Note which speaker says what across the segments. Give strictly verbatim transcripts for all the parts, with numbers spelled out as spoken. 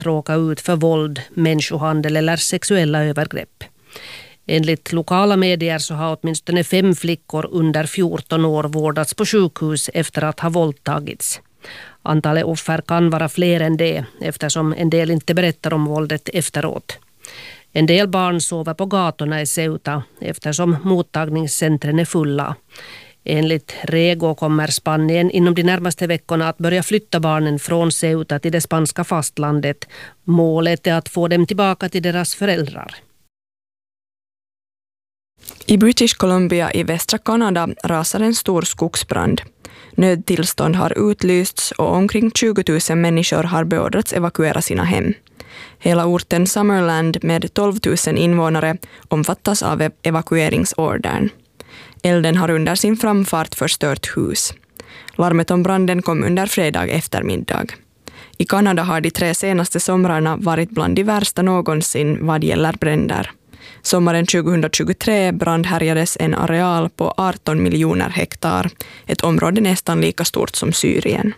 Speaker 1: att råka ut för våld, människohandel eller sexuella övergrepp. Enligt lokala medier så har åtminstone fem flickor under fjorton år vårdats på sjukhus efter att ha våldtagits. Antalet offer kan vara fler än det eftersom en del inte berättar om våldet efteråt. En del barn sover på gatorna i Ceuta eftersom mottagningscentren är fulla. Enligt Rego kommer Spanien inom de närmaste veckorna att börja flytta barnen från Ceuta till det spanska fastlandet. Målet är att få dem tillbaka till deras föräldrar.
Speaker 2: I British Columbia i västra Kanada rasar en stor skogsbrand. Nödtillstånd har utlysts och omkring tjugo tusen människor har beordrats evakuera sina hem. Hela orten Summerland med tolv tusen invånare omfattas av evakueringsordern. Elden har under sin framfart förstört hus. Larmet om branden kom under fredag eftermiddag. I Kanada har de tre senaste somrarna varit bland de värsta någonsin vad gäller bränder. Sommaren tjugohundratjugotre brandhärjades en areal på arton miljoner hektar, ett område nästan lika stort som Syrien.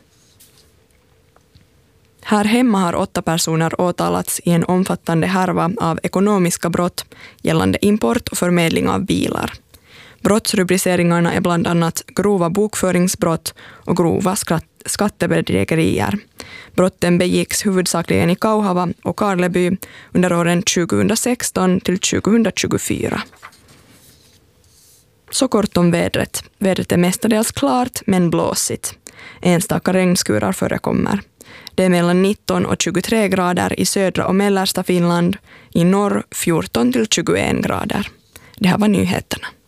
Speaker 2: Här hemma har åtta personer åtalats i en omfattande härva av ekonomiska brott gällande import och förmedling av bilar. Brottsrubriceringarna är bland annat grova bokföringsbrott och grova skattebedrägerier. Brotten begicks huvudsakligen i Kauhava och Karleby under åren tjugohundrasexton till tjugohundratjugofyra. Så kort om vädret. Vädret är mestadels klart men blåsigt. Enstaka regnskurar förekommer. Det är mellan nitton och tjugotre grader i södra och mellersta Finland, i norr fjorton till tjugoen grader. Det här var nyheterna.